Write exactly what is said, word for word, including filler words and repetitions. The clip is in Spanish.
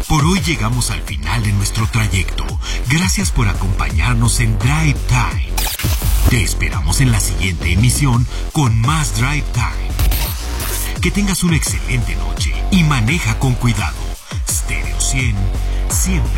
Por hoy llegamos al final de nuestro trayecto. Gracias por acompañarnos en Drive Time. Te esperamos en la siguiente emisión con más Drive Time. Que tengas una excelente noche y maneja con cuidado. Stereo cien, siempre